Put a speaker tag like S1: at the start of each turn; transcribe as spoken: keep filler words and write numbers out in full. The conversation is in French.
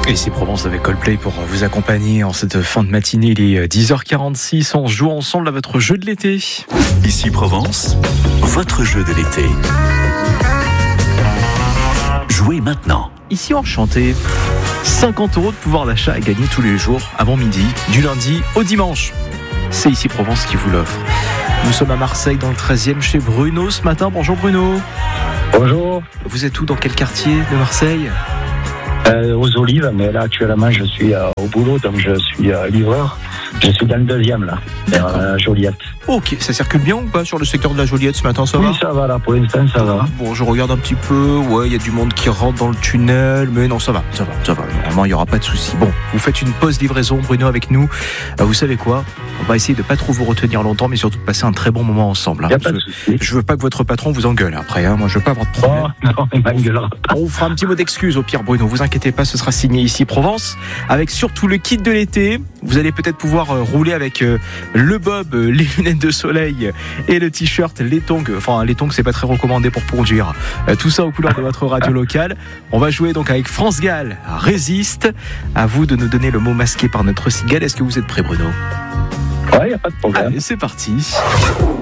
S1: Et ici Provence avec Coldplay pour vous accompagner en cette fin de matinée. Il est dix heures quarante-six. On joue ensemble à votre jeu de l'été.
S2: Ici Provence, votre jeu de l'été. Jouez maintenant.
S1: Ici Enchanté, cinquante euros de pouvoir d'achat à gagner tous les jours avant midi, du lundi au dimanche. C'est Ici Provence qui vous l'offre. Nous sommes à Marseille dans le treizième chez Bruno ce matin. Bonjour Bruno.
S3: Bonjour.
S1: Vous êtes où, dans quel quartier de Marseille ?
S3: Euh, aux Olives, mais là actuellement je suis euh, au boulot, donc je suis euh, livreur. Je suis dans le deuxième là, vers euh, Joliette.
S1: Ok, ça circule bien ou pas sur le secteur de la Joliette ce matin, ça
S3: oui,
S1: va ?
S3: ça va là, pour l'instant ça va.
S1: Bon, je regarde un petit peu, ouais, il y a du monde qui rentre dans le tunnel, mais non, ça va, ça va, ça va. Normalement, il n'y aura pas de souci. Bon, vous faites une pause livraison, Bruno, avec nous. Euh, vous savez quoi ? On va essayer de pas trop vous retenir longtemps, mais surtout de passer un très bon moment ensemble. Hein,
S3: Il n'y a pas de souci.
S1: Je veux pas que votre patron vous engueule après. Hein. Moi, je veux pas avoir de problème.
S3: Oh, non, il m'engueulera pas.
S1: On vous fera un petit mot d'excuse au pire, Bruno. Vous inquiétez pas, ce sera signé Ici Provence, avec surtout le kit de l'été. Vous allez peut-être pouvoir euh, rouler avec euh, le bob, euh, les lunettes de soleil et le t-shirt, les tongs. Enfin, les tongs, c'est pas très recommandé pour conduire. Euh, tout ça aux couleurs de votre radio locale. On va jouer donc avec France Gall, Résiste. À vous de nous donner le mot masqué par notre cigale. Est-ce que vous êtes prêt, Bruno ?
S3: Ouais, il n'y a pas de problème.
S1: Allez, c'est parti.